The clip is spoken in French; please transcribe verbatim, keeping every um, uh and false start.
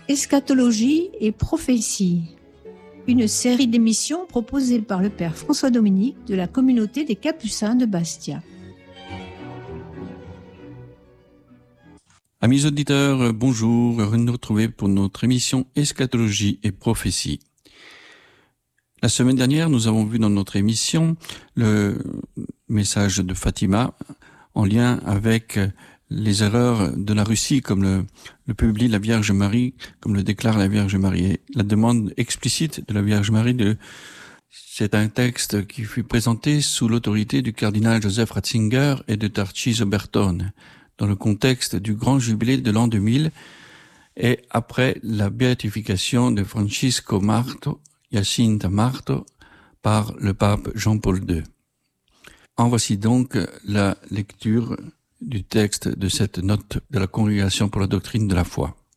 Eschatologie et prophétie, une série d'émissions proposée par le Père François Dominique de la communauté des Capucins de Bastia. Amis auditeurs, bonjour, heureux de nous retrouver pour notre émission Eschatologie et prophétie. La semaine dernière, nous avons vu dans notre émission le message de Fatima en lien avec les erreurs de la Russie, comme le, le publie la Vierge Marie, comme le déclare la Vierge Marie. Et la demande explicite de la Vierge Marie, de, c'est un texte qui fut présenté sous l'autorité du cardinal Joseph Ratzinger et de Tarcísio Bertone, dans le contexte du grand jubilé de l'an deux mille et après la béatification de Francisco Marto, Jacinta Marto, par le pape Jean-Paul deux. En voici donc la lecture du texte de cette note de la Congrégation pour la doctrine de la foi.